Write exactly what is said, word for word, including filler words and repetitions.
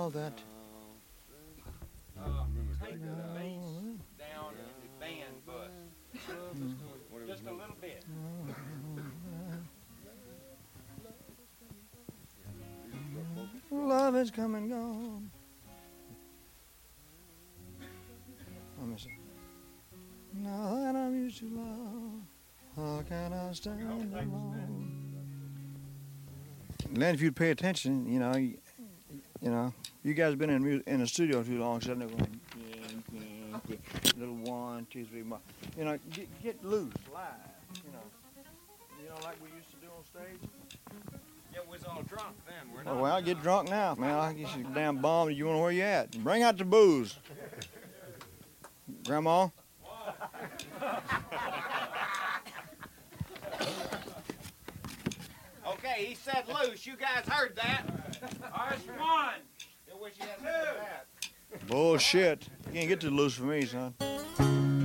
now that Uh, take the bass down in the band bus. Just a little bit. love is come and gone. Let me see. Now that I'm used to love, how can I stand alone? Len, if you'd pay attention, you know, you, you know, you guys have been in mu- in the studio too long, so they're going little one, two, three, mo- you know, get, get loose, live, you know, you know, like we used to do on stage. Yeah, we was all drunk then. We're Oh, not. well, get drunk now, man. I get you damn bum. You want where you at? Bring out the booze, Grandma. Okay, he said loose. You guys heard that. That's one. I wish you had said that. Bullshit. You can't get too loose for me, son.